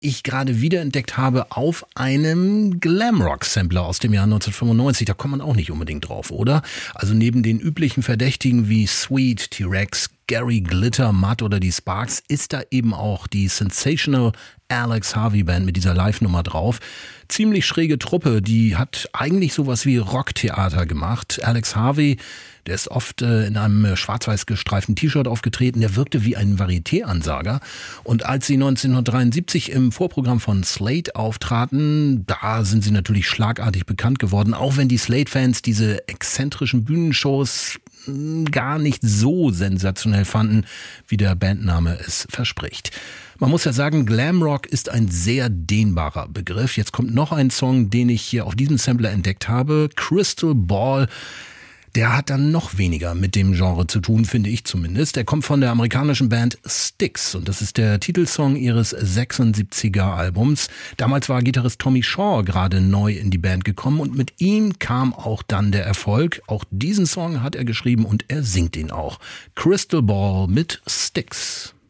ich gerade wiederentdeckt habe auf einem Glamrock-Sampler aus dem Jahr 1995. Da kommt man auch nicht unbedingt drauf, oder? Also neben den üblichen Verdächtigen wie Sweet, T-Rex, Gary Glitter, Mutt oder die Sparks ist da eben auch die Sensational Alex Harvey Band mit dieser Live-Nummer drauf. Ziemlich schräge Truppe, die hat eigentlich sowas wie Rocktheater gemacht. Alex Harvey, der ist oft in einem schwarz-weiß gestreiften T-Shirt aufgetreten, der wirkte wie ein Varieté-Ansager. Und als sie 1973 im Vorprogramm von Slate auftraten, da sind sie natürlich schlagartig bekannt geworden, auch wenn die Slate-Fans diese exzentrischen Bühnenshows gar nicht so sensationell fanden, wie der Bandname es verspricht. Man muss ja sagen, Glamrock ist ein sehr dehnbarer Begriff. Jetzt kommt noch ein Song, den ich hier auf diesem Sampler entdeckt habe, Crystal Ball. Der hat dann noch weniger mit dem Genre zu tun, finde ich zumindest. Der kommt von der amerikanischen Band Styx und das ist der Titelsong ihres 76er Albums. Damals war Gitarrist Tommy Shaw gerade neu in die Band gekommen und mit ihm kam auch dann der Erfolg. Auch diesen Song hat er geschrieben und er singt ihn auch. Crystal Ball mit Styx.